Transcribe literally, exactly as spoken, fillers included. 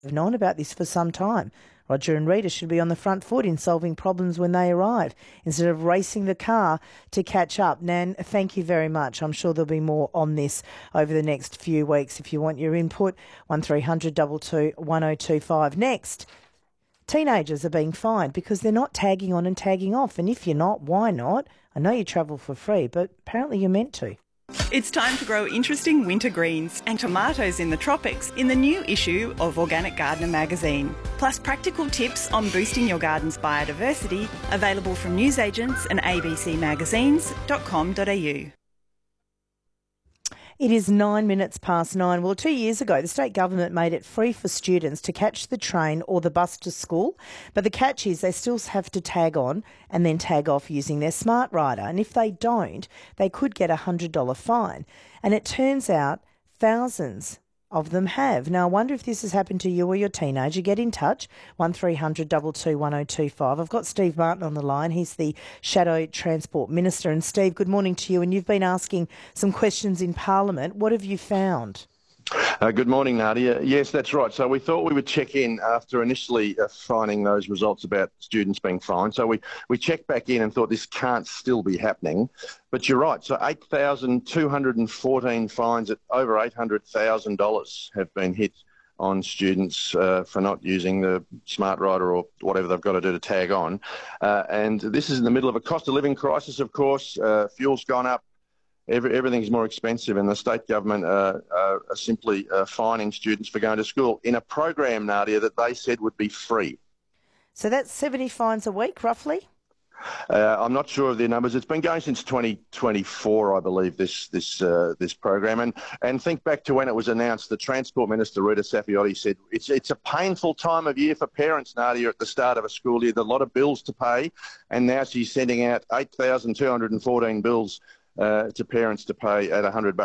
I've known about this for some time. Roger and Rita should be on the front foot in solving problems when they arrive, instead of racing the car to catch up. Nan, thank you very much. I'm sure there'll be more on this over the next few weeks. If you want your input, one three hundred two two one oh two five. Next, teenagers are being fined because they're not tagging on and tagging off. And if you're not, why not? I know you travel for free, but apparently you're meant to. It's time to grow interesting winter greens and tomatoes in the tropics in the new issue of Organic Gardener magazine. Plus practical tips on boosting your garden's biodiversity, available from newsagents and a b c magazines dot com dot a u. It is nine minutes past nine. Well, two years ago, the state government made it free for students to catch the train or the bus to school. But the catch is they still have to tag on and then tag off using their smart rider. And if they don't, they could get a one hundred dollars fine. And it turns out thousands of them have. Now, I wonder if this has happened to you or your teenager. Get in touch, one three hundred two two one oh two five. I've got Steve Martin on the line. He's the Shadow Transport Minister. And Steve, good morning to you. And you've been asking some questions in Parliament. What have you found? Uh, good morning, Nadia. Yes, that's right. So we thought we would check in after initially uh, finding those results about students being fined. So we, we checked back in and thought this can't still be happening. But you're right. So eight thousand two hundred fourteen fines at over eight hundred thousand dollars have been hit on students uh, for not using the smart rider or whatever they've got to do to tag on. Uh, and this is in the middle of a cost of living crisis, of course. Uh, fuel's gone up. Every, everything's more expensive, and the state government uh, uh, are simply uh, fining students for going to school in a program, Nadia, that they said would be free. So that's seventy fines a week, roughly? Uh, I'm not sure of the numbers. It's been going since twenty twenty-four, I believe, this this uh, this program. And and think back to when it was announced. The Transport Minister, Rita Saffioti, said it's it's a painful time of year for parents, Nadia, at the start of a school year. There's a lot of bills to pay, and now she's sending out eight thousand two hundred fourteen bills Uh, to parents to pay at one hundred bucks.